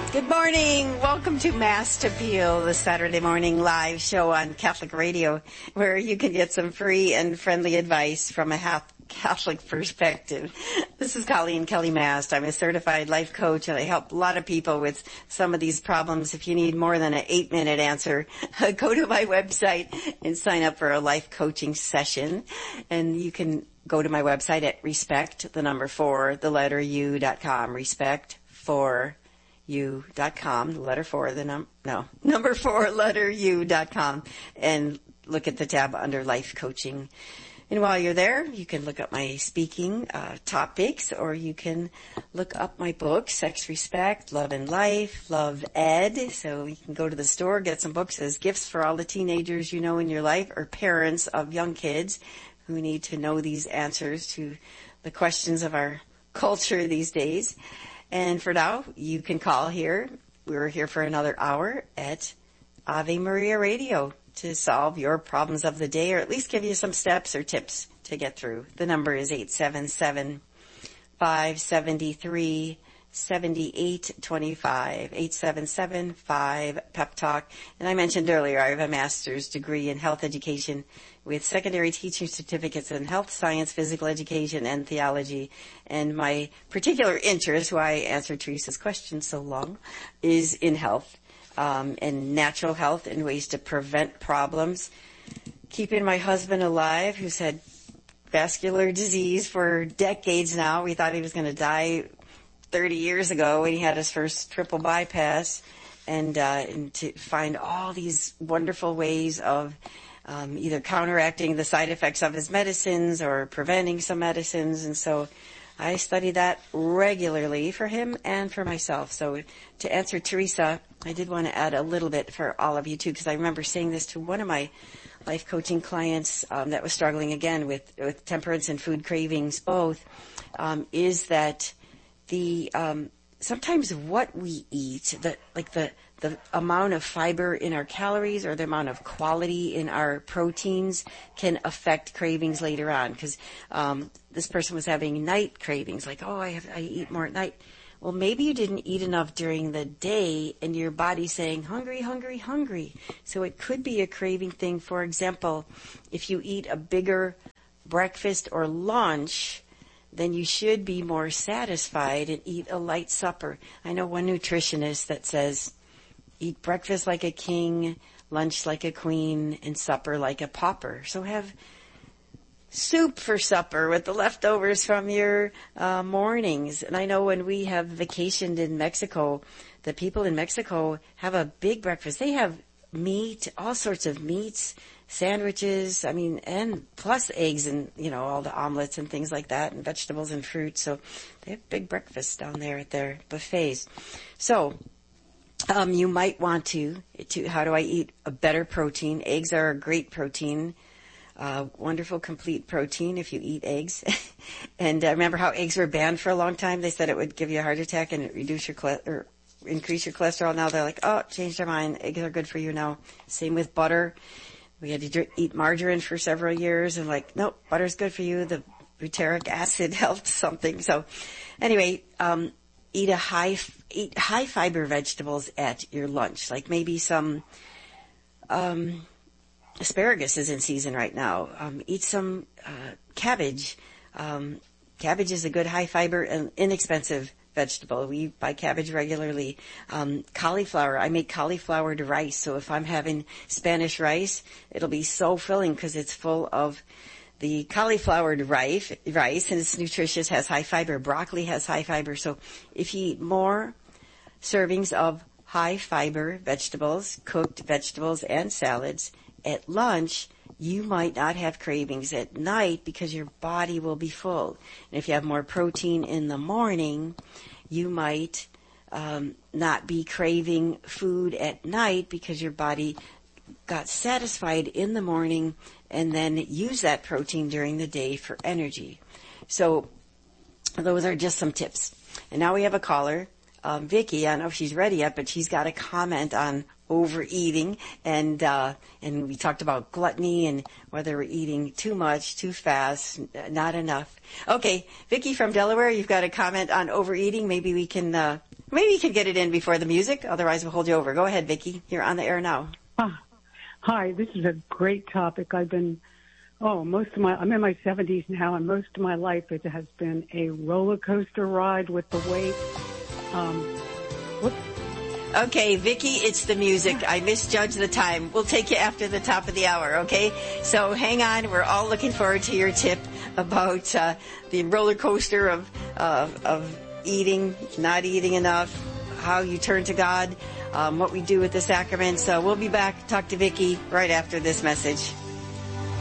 Good morning. Welcome to Mass to Appeal, the Saturday morning live show on Catholic Radio, where you can get some free and friendly advice from a Catholic perspective. This is Colleen Kelly Mast. I'm a certified life coach, and I help a lot of people with some of these problems. If you need more than an 8-minute answer, go to my website and sign up for a life coaching session. And you can go to my website at respect4u.com. Respect4u.com, number 4, letter u.com, and look at the tab under life coaching. And while you're there, you can look up my speaking topics, or you can look up my book, Sex, Respect, Love and Life, Love Ed. So you can go to the store, get some books as gifts for all the teenagers you know in your life, or parents of young kids who need to know these answers to the questions of our culture these days. And for now, you can call here. We're here for another hour at Ave Maria Radio to solve your problems of the day, or at least give you some steps or tips to get through. The number is 877-573-7825, 877-5-PEP-TALK. And I mentioned earlier, I have a master's degree in health education with secondary teaching certificates in health science, physical education, and theology. And my particular interest, why I answered Teresa's question so long, is in health. And natural health and ways to prevent problems. Keeping my husband alive, who's had vascular disease for decades now. We thought he was going to die 30 years ago when he had his first triple bypass. And to find all these wonderful ways of either counteracting the side effects of his medicines or preventing some medicines. And so I study that regularly for him and for myself. So to answer Teresa, I did want to add a little bit for all of you too, because I remember saying this to one of my life coaching clients that was struggling again with temperance and food cravings both, is that the sometimes what we eat, the amount of fiber in our calories or the amount of quality in our proteins can affect cravings later on. Because this person was having night cravings, like, I eat more at night. Well, maybe you didn't eat enough during the day and your body's saying, hungry, hungry, hungry. So it could be a craving thing. For example, if you eat a bigger breakfast or lunch, then you should be more satisfied and eat a light supper. I know one nutritionist that says, eat breakfast like a king, lunch like a queen, and supper like a pauper. So have soup for supper with the leftovers from your mornings. And I know when we have vacationed in Mexico, the people in Mexico have a big breakfast. They have meat, all sorts of meats, sandwiches, and plus eggs and, all the omelets and things like that, and vegetables and fruit. So they have big breakfasts down there at their buffets. So you might want to, how do I eat a better protein? Eggs are a great protein. Wonderful complete protein if you eat eggs. And remember how eggs were banned for a long time? They said it would give you a heart attack and reduce your increase your cholesterol. Now they're like, changed their mind. Eggs are good for you now. Same with butter. We had to eat margarine for several years and nope, butter's good for you. The butyric acid helped something. So anyway, eat high fiber vegetables at your lunch, like maybe some asparagus is in season right now. Eat some cabbage. Cabbage is a good high fiber and inexpensive vegetable. We buy cabbage regularly. Cauliflower. I make cauliflowered rice. So if I'm having Spanish rice, it'll be so filling because it's full of the cauliflowered rice, and it's nutritious, has high fiber. Broccoli has high fiber. So if you eat more servings of high fiber vegetables, cooked vegetables and salads at lunch, you might not have cravings at night because your body will be full. And if you have more protein in the morning, you might not be craving food at night because your body got satisfied in the morning and then use that protein during the day for energy. So those are just some tips. And now we have a caller, Vicky. I don't know if she's ready yet, but she's got a comment on overeating, and we talked about gluttony and whether we're eating too much, too fast, not enough. Okay, Vicky from Delaware, you've got a comment on overeating. Maybe we can Maybe you can get it in before the music. Otherwise, we'll hold you over. Go ahead, Vicki. You're on the air now. Hi, this is a great topic. I'm in my 70s now, and most of my life it has been a roller coaster ride with the weight. Okay, Vicki, it's the music. I misjudged the time. We'll take you after the top of the hour, okay? So hang on. We're all looking forward to your tip about the roller coaster of eating, not eating enough, how you turn to God, what we do with the sacraments. So we'll be back. Talk to Vicki right after this message.